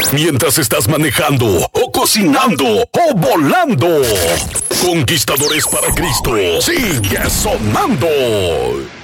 mientras estás manejando o cocinando o volando. Conquistadores para Cristo sigue sonando.